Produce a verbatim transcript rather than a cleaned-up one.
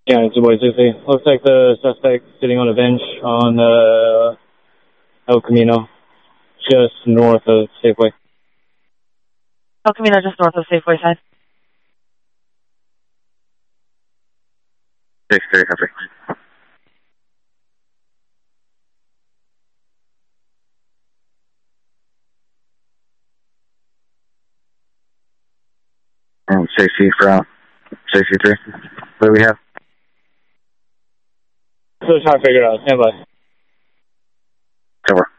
Yeah, it's a boy sixty. Looks like the suspect sitting on a bench on uh, El Camino, just north of Safeway. El Camino, just north of Safeway side. six three, copy. And safety from safety three. What do we have? Still trying to figure it out. Stand by. Over.